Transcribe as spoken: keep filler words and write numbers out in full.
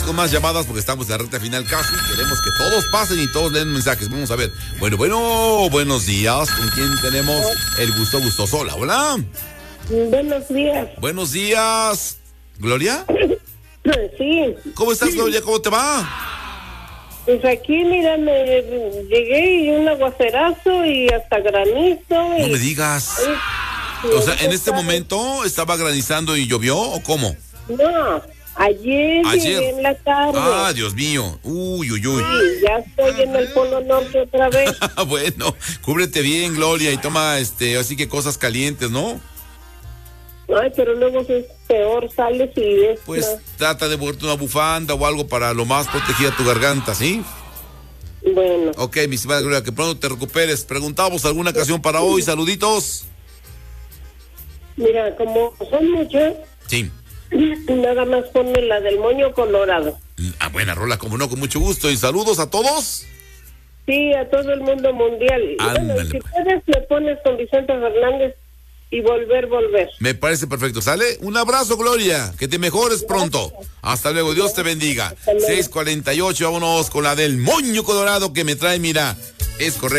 con más llamadas porque estamos en la recta final casi. Queremos que todos pasen y todos leen mensajes. Vamos a ver. Bueno, bueno, buenos días. ¿Con quién tenemos el gusto gustoso? Hola, hola. Buenos días. Buenos días. ¿Gloria? Sí. ¿Cómo estás, Gloria? ¿Cómo te va? Pues aquí, mira, me llegué y un aguacerazo y hasta granizo. No y... me digas. Ay, O sea, ¿en este momento estaba granizando y llovió o cómo? No, ayer, Ayer. llegué en la tarde. Ah, Dios mío. Uy, uy, uy. Sí, ya estoy en el Polo Norte otra vez. Bueno, cúbrete bien, Gloria, y toma, este, así que cosas calientes, ¿no? Ay, pero luego es peor, sales y es... Pues no. trata de ponerte una bufanda o algo para lo más protegida tu garganta, ¿sí? Bueno. Ok, mi estimada Gloria, que pronto te recuperes. Preguntamos alguna ocasión para hoy, saluditos. Mira, como son muchos, Sí. nada más ponme la del moño colorado. Ah, buena rola, como no, con mucho gusto. Y saludos a todos. Sí, a todo el mundo mundial. Y bueno, Ándale. si puedes, le pones con Vicente Fernández y volver, volver. Me parece perfecto, ¿sale? Un abrazo, Gloria, que te mejores pronto. Hasta luego, Dios te bendiga. luego. seis cuarenta y ocho, vámonos con la del moño colorado que me trae, mira, es correcto.